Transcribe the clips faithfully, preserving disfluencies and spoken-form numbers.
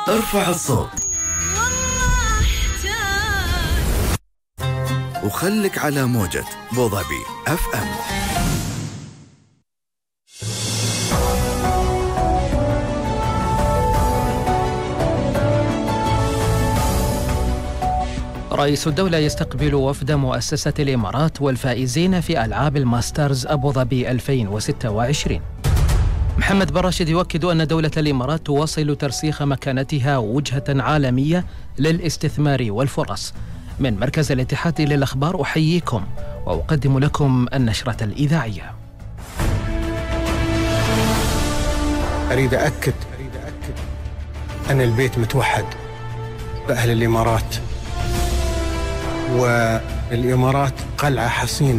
ارفع الصوت وخلك على موجة بوظبي اف ام. رئيس الدولة يستقبل وفد مؤسسة الإمارات والفائزين في ألعاب الماسترز أبو ظبي ألفين وستة وعشرين. محمد بن راشد يؤكد أن دولة الإمارات تواصل ترسيخ مكانتها وجهة عالمية للاستثمار والفرص. من مركز الاتحاد للأخبار أحييكم وأقدم لكم النشرة الإذاعية. أريد أكد أن البيت متوحد بأهل الإمارات، والإمارات قلعة حصينة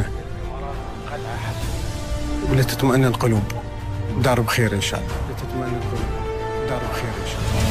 ولتطمئن القلوب. دار بخير إن شاء الله. لتطمئن القلوب. دار بخير إن شاء الله.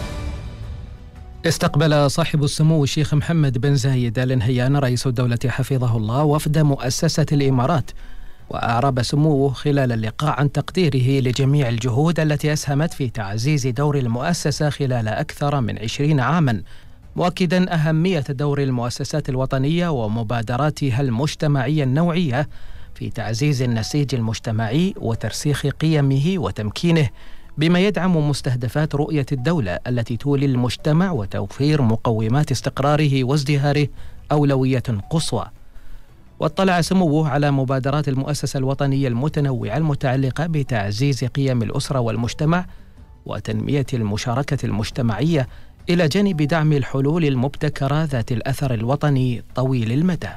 استقبل صاحب السمو الشيخ محمد بن زايد آل نهيان رئيس الدولة حفظه الله وفد مؤسسة الإمارات، وأعرب سموه خلال اللقاء عن تقديره لجميع الجهود التي أسهمت في تعزيز دور المؤسسة خلال أكثر من عشرين عاماً، مؤكداً أهمية دور المؤسسات الوطنية ومبادراتها المجتمعية النوعية في تعزيز النسيج المجتمعي وترسيخ قيمه وتمكينه، بما يدعم مستهدفات رؤية الدولة التي تولي المجتمع وتوفير مقومات استقراره وازدهاره أولوية قصوى. واطلع سموه على مبادرات المؤسسة الوطنية المتنوعة المتعلقة بتعزيز قيم الأسرة والمجتمع وتنمية المشاركة المجتمعية، إلى جانب دعم الحلول المبتكرة ذات الأثر الوطني طويل المدى.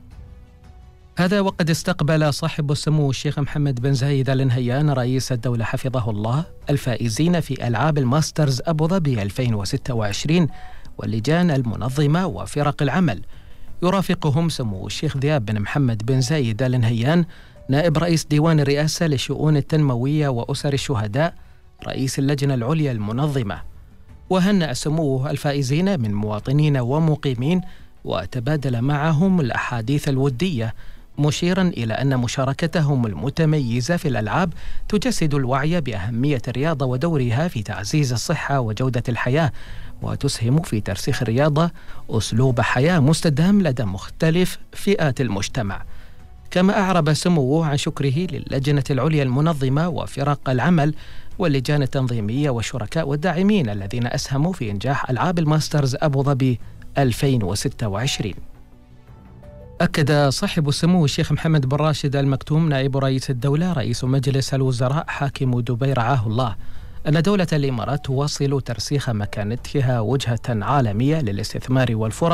هذا وقد استقبل صاحب السمو الشيخ محمد بن زايد آل نهيان رئيس الدولة حفظه الله الفائزين في ألعاب الماسترز أبو ظبي ألفين وستة وعشرين واللجان المنظمة وفرق العمل. يرافقهم سمو الشيخ ذياب بن محمد بن زايد آل نهيان نائب رئيس ديوان الرئاسة للشؤون التنموية وأسر الشهداء رئيس اللجنة العليا المنظمة. وهنأ سموه الفائزين من مواطنين ومقيمين وتبادل معهم الأحاديث الودية، مشيرا إلى أن مشاركتهم المتميزة في الألعاب تجسد الوعي بأهمية الرياضة ودورها في تعزيز الصحة وجودة الحياة، وتسهم في ترسيخ الرياضة أسلوب حياة مستدام لدى مختلف فئات المجتمع. كما أعرب سموه عن شكره للجنة العليا المنظمة وفرق العمل واللجان التنظيمية والشركاء والداعمين الذين أسهموا في إنجاح ألعاب الماسترز أبو ظبي ألفين وستة وعشرين. أكد صاحب السمو الشيخ محمد بن راشد آل مكتوم نائب رئيس الدولة رئيس مجلس الوزراء حاكم دبي رعاه الله أن دولة الإمارات تواصل ترسيخ مكانتها وجهة عالمية للاستثمار والفرص